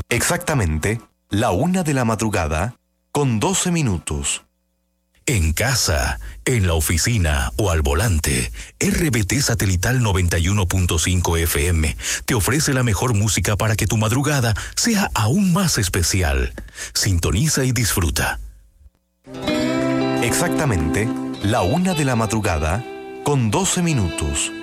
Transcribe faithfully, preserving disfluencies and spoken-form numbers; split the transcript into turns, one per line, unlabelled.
Exactamente, la una de la madrugada, con doce minutos.
En casa, en la oficina o al volante, R B T Satelital noventa y uno punto cinco F M te ofrece la mejor música para que tu madrugada sea aún más especial. Sintoniza y disfruta.
Exactamente, la una de la madrugada, con doce minutos.